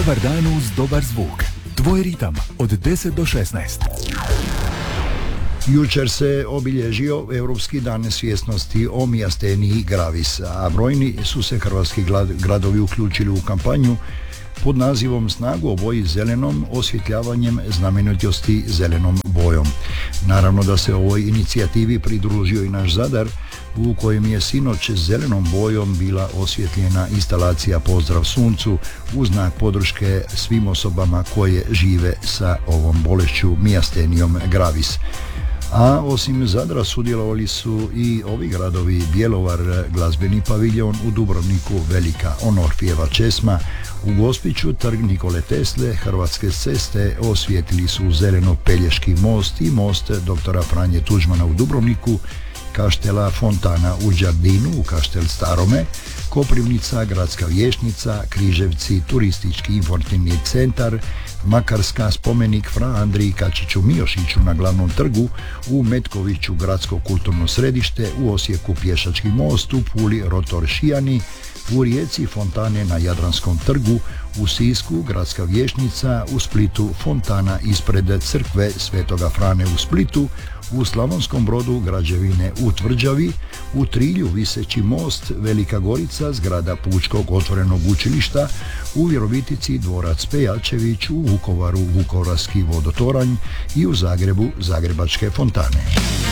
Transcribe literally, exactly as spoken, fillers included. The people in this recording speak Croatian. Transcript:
Dobar dan uz dobar zvuk. Tvoj ritam od deset do šesnaest. Jučer se obilježio Europski dan svjesnosti o mijasteniji gravis, a brojni su se hrvatski gradovi uključili u kampanju pod nazivom Snagu o boji zelenom, osvjetljavanjem znamenitosti zelenom bojom. Naravno da se ovoj inicijativi pridružio i naš Zadar, u kojem je sinoć zelenom bojom bila osvjetljena instalacija Pozdrav suncu u znak podrške svim osobama koje žive sa ovom bolešću mijastenijom gravis. A osim Zadra sudjelovali su i ovi gradovi: Bjelovar, glazbeni paviljon, u Dubrovniku velika Onorfijeva česma, u Gospiću trg Nikole Tesle, Hrvatske ceste osvijetlili su zeleno-Pelješki most i most doktora Franje Tuđmana u Dubrovniku, Kaštela Fontana u Đardinu, u Kaštel Starome, Koprivnica, gradska vijećnica, Križevci, turistički informativni centar, Makarska, spomenik Fra Andriji Kačiću Miošiću na glavnom trgu, u Metkoviću gradsko kulturno središte, u Osijeku pješački most, u Puli rotor Šijani, u Rijeci fontane na Jadranskom trgu, u Sisku gradska vijećnica, u Splitu fontana ispred crkve Svetoga Frane u Splitu, u Slavonskom Brodu građevine u Tvrđavi, u Trilju viseći most, Velika Gorica zgrada Pučkog otvorenog učilišta, u Virovitici dvorac Pejačević, u Vukovaru vukovarski vodotoranj i u Zagrebu zagrebačke fontane.